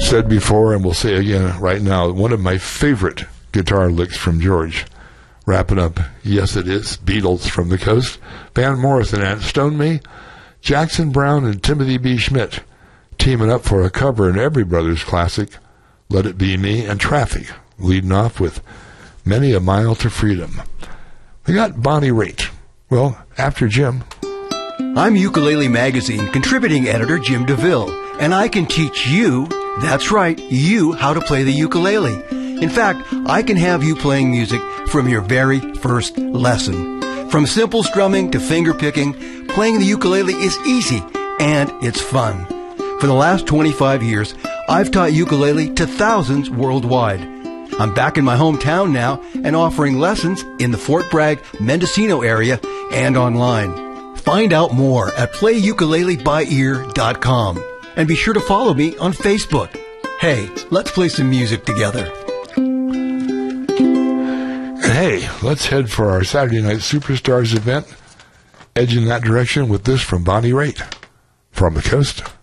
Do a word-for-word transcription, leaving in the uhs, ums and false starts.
said before, and we'll say again right now, one of my favorite guitar licks from George. Wrapping up, yes it is, Beatles from the Coast, Van Morrison and Stone Me, Jackson Browne and Timothy B. Schmidt teaming up for a cover in Every Brothers classic, Let It Be Me, and Traffic, leading off with Many a Mile to Freedom. We got Bonnie Raitt. Well, after Jim. I'm Ukulele Magazine contributing editor Jim DeVille, and I can teach you, that's right, you, how to play the ukulele. In fact, I can have you playing music from your very first lesson. From simple strumming to finger picking, playing the ukulele is easy and it's fun. For the last twenty-five years, I've taught ukulele to thousands worldwide. I'm back in my hometown now and offering lessons in the Fort Bragg, Mendocino area and online. Find out more at play ukulele by ear dot com. And be sure to follow me on Facebook. Hey, let's play some music together. And hey, let's head for our Saturday Night Superstars event, edging that direction with this from Bonnie Raitt from the Coast.